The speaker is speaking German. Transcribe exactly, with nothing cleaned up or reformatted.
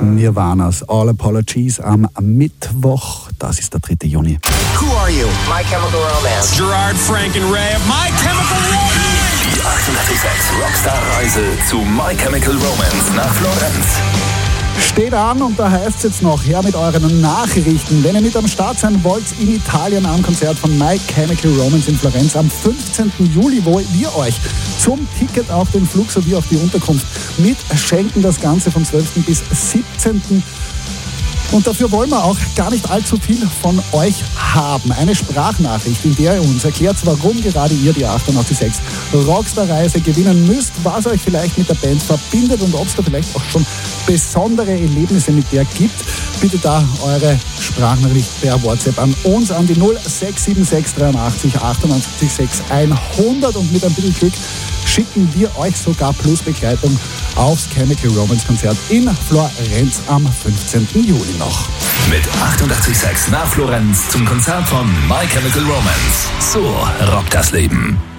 Nirvana's All Apologies am Mittwoch, das ist der dritte Juni. Who are you? My Chemical Romance. Gerard, Frank and Ray of My Chemical Romance. Die achtundachtzig Komma sechs Rockstar-Reise zu My Chemical Romance nach Florenz. Steht an und da heißt es jetzt noch, her mit euren Nachrichten. Wenn ihr mit am Start sein wollt in Italien am Konzert von My Chemical Romance in Florenz am fünfzehnten Juli, wo wir euch zum Ticket auch den Flug sowie auch die Unterkunft mitschenken. Das Ganze vom zwölften bis siebzehnten Und dafür wollen wir auch gar nicht allzu viel von euch haben. Eine Sprachnachricht, in der ihr uns erklärt, warum gerade ihr die achtundachtzig Komma sechs Rockstar-Reise gewinnen müsst, was euch vielleicht mit der Band verbindet und ob es da vielleicht auch schon besondere Erlebnisse mit der gibt. Bitte da eure Sprachnachricht per WhatsApp an uns an die null sechs sieben sechs dreiundachtzig achtundachtzig sechs hundert und mit ein bisschen Glück schicken wir euch sogar plus Begleitung aufs Chemical Romance Konzert in Florenz am fünfzehnten Juli noch. Mit achtundachtzig Komma sechs nach Florenz zum Konzert von My Chemical Romance. So rockt das Leben.